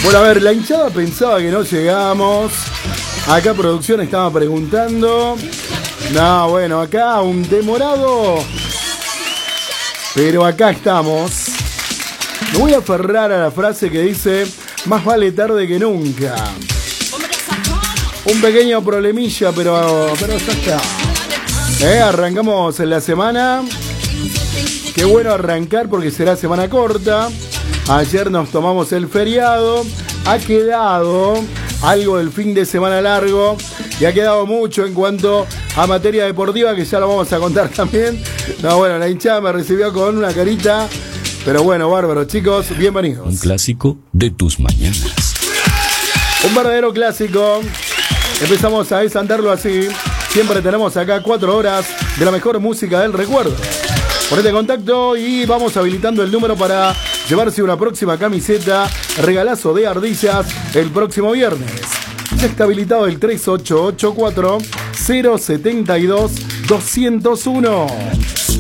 Bueno, a ver, la hinchada pensaba que no llegamos. Acá producción estaba preguntando. No, bueno, acá un demorado. Pero acá estamos. Me voy a aferrar a la frase que dice: más vale tarde que nunca. Un pequeño problemilla, pero ya está. Arrancamos en la semana. Qué bueno arrancar porque será semana corta. Ayer nos tomamos el feriado. Ha quedado algo del fin de semana largo. Y ha quedado mucho en cuanto a materia deportiva, que ya lo vamos a contar también. No, bueno, la hinchada me recibió con una carita. Pero bueno, bárbaro, chicos, bienvenidos. Un clásico de tus mañanas. Un verdadero clásico. Empezamos a desandarlo así. Siempre tenemos acá 4 horas de la mejor música del recuerdo. Ponete contacto y vamos habilitando el número para llevarse una próxima camiseta, regalazo de ardillas el próximo viernes. Ya está habilitado el 3884 072 201.